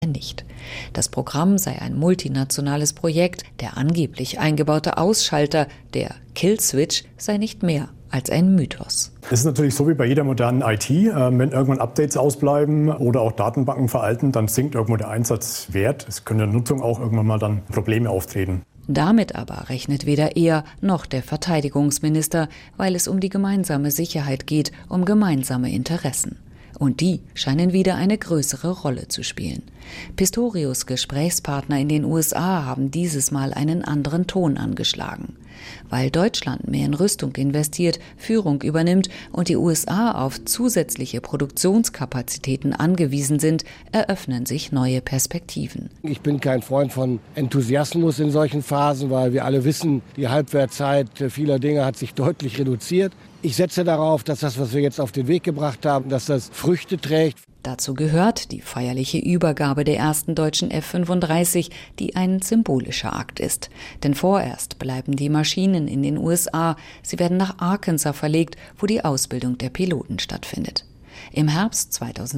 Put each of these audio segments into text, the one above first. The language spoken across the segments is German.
nicht. Das Programm sei ein multinationales Projekt, der angeblich eingebaute Ausschalter, der Killswitch, sei nicht mehr als ein Mythos. Es ist natürlich so wie bei jeder modernen IT, wenn irgendwann Updates ausbleiben oder auch Datenbanken veralten, dann sinkt irgendwo der Einsatzwert. Es können in der Nutzung auch irgendwann mal dann Probleme auftreten. Damit aber rechnet weder er noch der Verteidigungsminister, weil es um die gemeinsame Sicherheit geht, um gemeinsame Interessen. Und die scheinen wieder eine größere Rolle zu spielen. Pistorius' Gesprächspartner in den USA haben dieses Mal einen anderen Ton angeschlagen. Weil Deutschland mehr in Rüstung investiert, Führung übernimmt und die USA auf zusätzliche Produktionskapazitäten angewiesen sind, eröffnen sich neue Perspektiven. Ich bin kein Freund von Enthusiasmus in solchen Phasen, weil wir alle wissen, die Halbwertzeit vieler Dinge hat sich deutlich reduziert. Ich setze darauf, dass das, was wir jetzt auf den Weg gebracht haben, dass das Früchte trägt. Dazu gehört die feierliche Übergabe der ersten deutschen F-35, die ein symbolischer Akt ist. Denn vorerst bleiben die Maschinen in den USA. Sie werden nach Arkansas verlegt, wo die Ausbildung der Piloten stattfindet. Im Herbst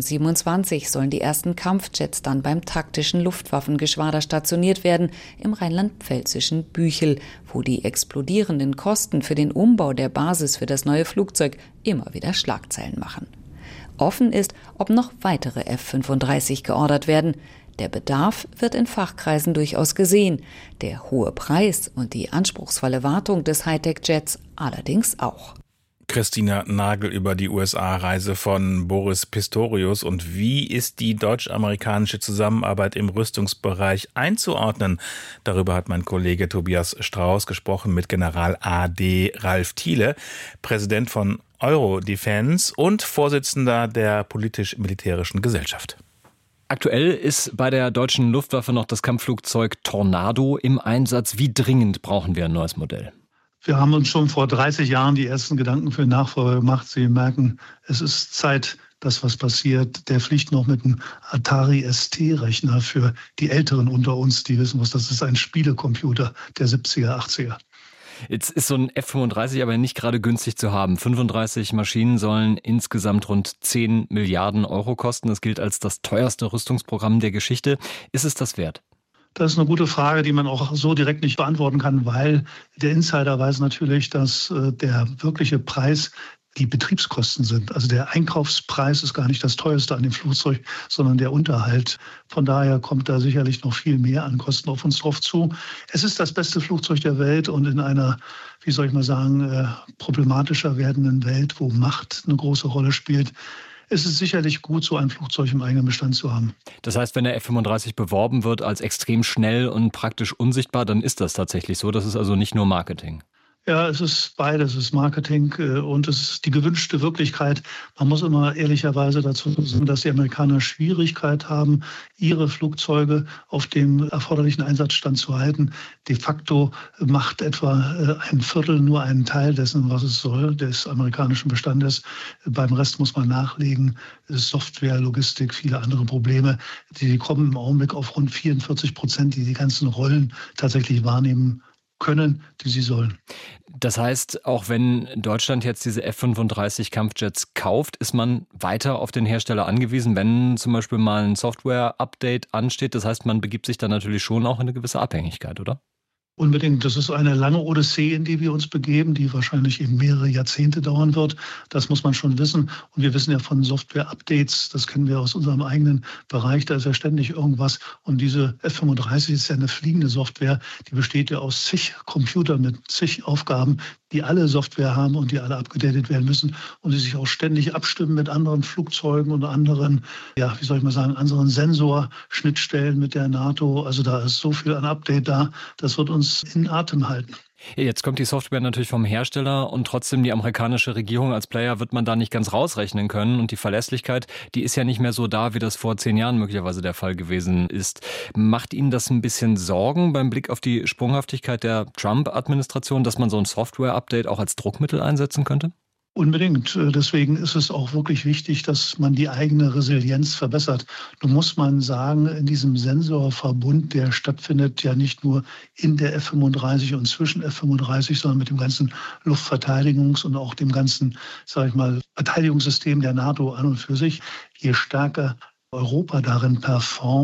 2027 sollen die ersten Kampfjets dann beim taktischen Luftwaffengeschwader stationiert werden, im rheinland-pfälzischen Büchel, wo die explodierenden Kosten für den Umbau der Basis für das neue Flugzeug immer wieder Schlagzeilen machen. Offen ist, ob noch weitere F-35 geordert werden. Der Bedarf wird in Fachkreisen durchaus gesehen, der hohe Preis und die anspruchsvolle Wartung des Hightech-Jets allerdings auch. Christina Nagel über die USA-Reise von Boris Pistorius. Und wie ist die deutsch-amerikanische Zusammenarbeit im Rüstungsbereich einzuordnen? Darüber hat mein Kollege Tobias Strauß gesprochen mit General A.D. Ralf Thiele, Präsident von Eurodefense und Vorsitzender der politisch-militärischen Gesellschaft. Aktuell ist bei der deutschen Luftwaffe noch das Kampfflugzeug Tornado im Einsatz. Wie dringend brauchen wir ein neues Modell? Wir haben uns schon vor 30 Jahren die ersten Gedanken für den Nachfolger gemacht. Sie merken, es ist Zeit, dass was passiert. Der fliegt noch mit einem Atari ST-Rechner für die Älteren unter uns, die wissen, was das ist, ein Spielecomputer der 70er, 80er. Jetzt ist so ein F-35 aber nicht gerade günstig zu haben. 35 Maschinen sollen insgesamt rund 10 Milliarden Euro kosten. Das gilt als das teuerste Rüstungsprogramm der Geschichte. Ist es das wert? Das ist eine gute Frage, die man auch so direkt nicht beantworten kann, weil der Insider weiß natürlich, dass der wirkliche Preis die Betriebskosten sind. Also der Einkaufspreis ist gar nicht das teuerste an dem Flugzeug, sondern der Unterhalt. Von daher kommt da sicherlich noch viel mehr an Kosten auf uns drauf zu. Es ist das beste Flugzeug der Welt und in einer, wie soll ich mal sagen, problematischer werdenden Welt, wo Macht eine große Rolle spielt, ist es sicherlich gut, so ein Flugzeug im eigenen Bestand zu haben. Das heißt, wenn der F-35 beworben wird als extrem schnell und praktisch unsichtbar, dann ist das tatsächlich so. Das ist also nicht nur Marketing. Ja, es ist beides. Es ist Marketing und es ist die gewünschte Wirklichkeit. Man muss immer ehrlicherweise dazu sagen, dass die Amerikaner Schwierigkeit haben, ihre Flugzeuge auf dem erforderlichen Einsatzstand zu halten. De facto macht etwa ein Viertel nur einen Teil dessen, was es soll, des amerikanischen Bestandes. Beim Rest muss man nachlegen. Software, Logistik, viele andere Probleme. Die kommen im Augenblick auf rund 44%, die die ganzen Rollen tatsächlich wahrnehmen können, die sie sollen. Das heißt, auch wenn Deutschland jetzt diese F-35 Kampfjets kauft, ist man weiter auf den Hersteller angewiesen, wenn zum Beispiel mal ein Software-Update ansteht. Das heißt, man begibt sich dann natürlich schon auch in eine gewisse Abhängigkeit, oder? Unbedingt. Das ist eine lange Odyssee, in die wir uns begeben, die wahrscheinlich eben mehrere Jahrzehnte dauern wird. Das muss man schon wissen. Und wir wissen ja von Software-Updates, das kennen wir aus unserem eigenen Bereich, da ist ja ständig irgendwas. Und diese F-35 ist ja eine fliegende Software, die besteht ja aus zig Computern mit zig Aufgaben, die alle Software haben und die alle abgedatet werden müssen und die sich auch ständig abstimmen mit anderen Flugzeugen und anderen, ja, wie soll ich mal sagen, anderen Sensorschnittstellen mit der NATO. Also da ist so viel an Update da, das wird uns in Atem halten. Jetzt kommt die Software natürlich vom Hersteller und trotzdem die amerikanische Regierung als Player wird man da nicht ganz rausrechnen können. Und die Verlässlichkeit, die ist ja nicht mehr so da, wie das vor 10 Jahren möglicherweise der Fall gewesen ist. Macht Ihnen das ein bisschen Sorgen beim Blick auf die Sprunghaftigkeit der Trump-Administration, dass man so ein Software-Update auch als Druckmittel einsetzen könnte? Unbedingt. Deswegen ist es auch wirklich wichtig, dass man die eigene Resilienz verbessert. Nun muss man sagen, in diesem Sensorverbund, der stattfindet ja nicht nur in der F-35 und zwischen F-35, sondern mit dem ganzen Luftverteidigungs- und auch dem ganzen, sage ich mal, Verteidigungssystem der NATO an und für sich. Je stärker Europa darin performt,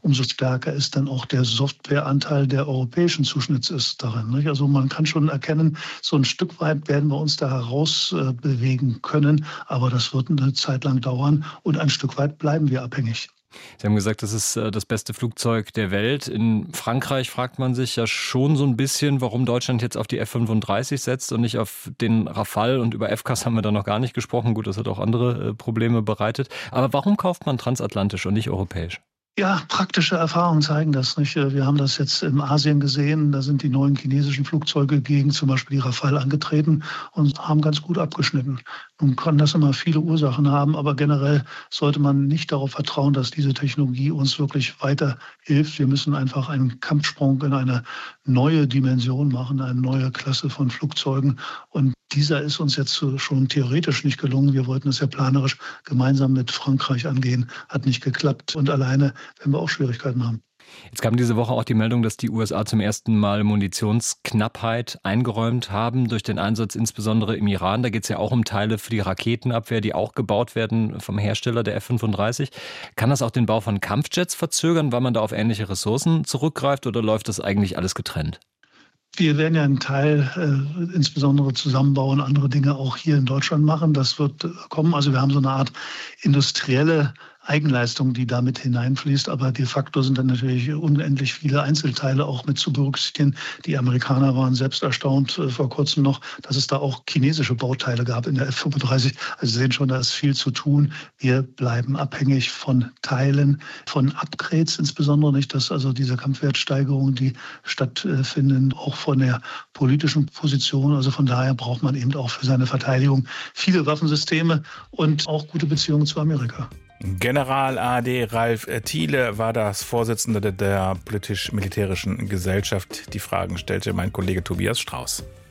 umso stärker ist dann auch der Softwareanteil der europäischen Zuschnitts ist darin. Nicht? Also man kann schon erkennen, so ein Stück weit werden wir uns da heraus bewegen können, aber das wird eine Zeit lang dauern und ein Stück weit bleiben wir abhängig. Sie haben gesagt, das ist das beste Flugzeug der Welt. In Frankreich fragt man sich ja schon so ein bisschen, warum Deutschland jetzt auf die F-35 setzt und nicht auf den Rafale. Und über FCAS haben wir da noch gar nicht gesprochen. Gut, das hat auch andere Probleme bereitet. Aber warum kauft man transatlantisch und nicht europäisch? Ja, praktische Erfahrungen zeigen das nicht. Wir haben das jetzt in Asien gesehen. Da sind die neuen chinesischen Flugzeuge gegen zum Beispiel die Rafale angetreten und haben ganz gut abgeschnitten. Nun kann das immer viele Ursachen haben, aber generell sollte man nicht darauf vertrauen, dass diese Technologie uns wirklich weiterhilft. Wir müssen einfach einen Kampfsprung in eine neue Dimension machen, eine neue Klasse von Flugzeugen. Und dieser ist uns jetzt schon theoretisch nicht gelungen. Wir wollten es ja planerisch gemeinsam mit Frankreich angehen, hat nicht geklappt. Und alleine werden wir auch Schwierigkeiten haben. Jetzt kam diese Woche auch die Meldung, dass die USA zum ersten Mal Munitionsknappheit eingeräumt haben durch den Einsatz insbesondere im Iran. Da geht es ja auch um Teile für die Raketenabwehr, die auch gebaut werden vom Hersteller der F-35. Kann das auch den Bau von Kampfjets verzögern, weil man da auf ähnliche Ressourcen zurückgreift, oder läuft das eigentlich alles getrennt? Wir werden ja einen Teil insbesondere zusammenbauen, andere Dinge auch hier in Deutschland machen. Das wird kommen. Also wir haben so eine Art industrielle Eigenleistung, die damit hineinfließt. Aber de facto sind dann natürlich unendlich viele Einzelteile auch mit zu berücksichtigen. Die Amerikaner waren selbst erstaunt vor kurzem noch, dass es da auch chinesische Bauteile gab in der F-35. Also Sie sehen schon, da ist viel zu tun. Wir bleiben abhängig von Teilen, von Upgrades insbesondere, nicht, dass also diese Kampfwertsteigerungen, die stattfinden, auch von der politischen Position. Also von daher braucht man eben auch für seine Verteidigung viele Waffensysteme und auch gute Beziehungen zu Amerika. General AD Ralf Thiele war das Vorsitzende der politisch-militärischen Gesellschaft. Die Fragen stellte mein Kollege Tobias Strauß.